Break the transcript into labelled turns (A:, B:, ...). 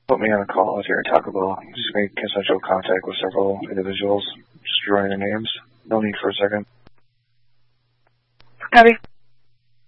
A: put me on a call with your Taco Bell. Just made consensual contact with several individuals. Just drawing their names. No need for a second.
B: Copy.